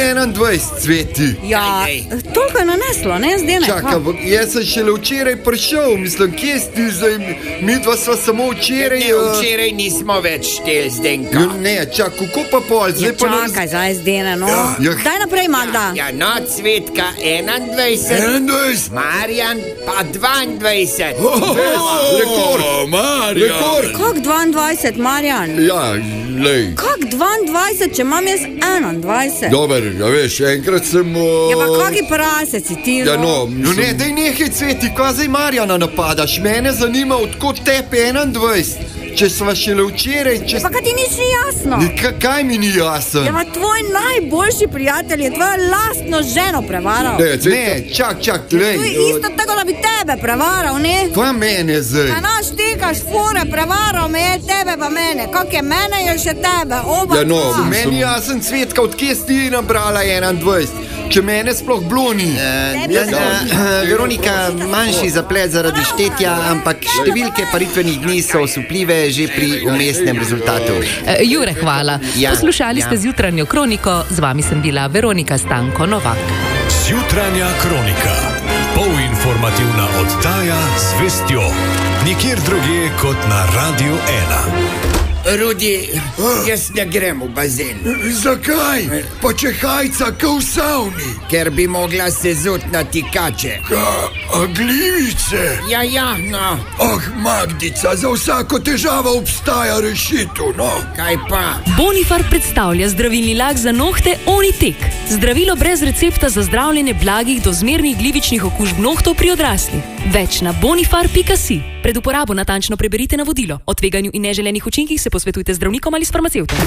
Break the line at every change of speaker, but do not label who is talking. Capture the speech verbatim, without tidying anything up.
enaindvajset, Cveti.
Ja, toliko je naneslo, ne, zdaj ne.
Čakaj, jaz sem šele včeraj prišel, mislim, kje si ti zdaj, mi dva sva samo včeraj...
Ne, včeraj nismo več štel, Zdenka.
Ja, ne, čakaj, kako pa pol, zdaj
ja,
pa...
Čakaj, zdaj zdaj ne, no.
Ja.
Daj naprej, Magda.
Ja, no, Cvetka enaindvajset,
enaindvajset.
Marjan pa dvaindvajset.
Oh, oh, oh, rekord,
Marjan.
rekord.
Kak dvaindvajset, Marjan?
Ja, lej.
Kak dvaindvajset, če imam jaz enaindvajset?
Dober, ja veš, enkrat sem... Uh...
Ja, pa kaki prasec si ti,
Ja,
no?
no, no ne, daj nekaj, Cveti, kaj zdaj Marjana napadaš? Mene zanima, odkot tepe enaindvajset. Če sva šele včeraj, če...
Ja, pa kaj ti nič ni jasno?
Ka, kaj mi ni jasno?
Ja, pa tvoj najboljši prijatelj je tvojo lastno ženo prevaral.
Ne, ne, čak, čak, lej.
To je isto tako, da bi tebe prevaral, ne?
Kaj mene zdaj?
Ja, naš tekaš fure, prevaral me je, tebe pa mene. Kak je mene, je še tebe, oba
Ja, no,
dva.
meni jasen, Cvetka, odkje si ti nabrala enaindvajset? Če mene sploh bloni.
Tebi
Ja,
se-
uh, Veronika, manjši zaplet zaradi štetja, ampak številke paritvenih dni so osupljive že pri umestnem rezultatu.
E, Jure, hvala.
Ja,
Poslušali
ja.
ste Zjutranjo kroniko, z vami sem bila Veronika Stanko Novak.
Zjutranja kronika. Polinformativna oddaja z vestjo. Nikjer drugje kot na Radiu ena.
Rudi, jaz ne grem v bazen,
Zakaj? Pa če hajca, ka v savni.
ker bi mogla se zut na tikače.
Ka, a glivice?
Ja, ja, no,
Ah, Magdica, za vsako težavo obstaja rešitev, no.
kaj pa?
Bonifar predstavlja zdravilni lak za nohte Onitek. Zdravilo brez recepta za zdravljenje blagih do zmernih glivičnih okužb nohtov pri odraslih. Več na bonifar pika si. Pred uporabo natančno preberite navodilo. O tveganju in neželenih učinkih se posvetujte z zdravnikom ali s farmacevtom.